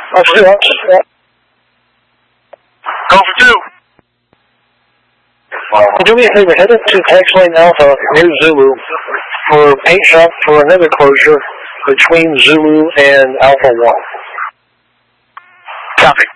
Go for 2. Do me a favor, head up to Tax Lane Alpha near Zulu for a paint shop for another closure between Zulu and Alpha 1. Copy.